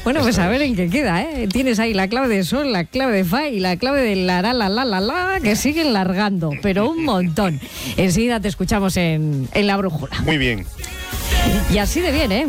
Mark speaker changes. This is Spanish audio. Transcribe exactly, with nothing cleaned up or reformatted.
Speaker 1: Bueno, pues a ver en qué queda, ¿eh? Tienes ahí la clave de sol, la clave de fa y la clave de la, la, la, la, la, la, que siguen largando, pero un montón. Enseguida te escuchamos en, en La Brújula.
Speaker 2: Muy bien.
Speaker 1: Y así de bien, ¿eh?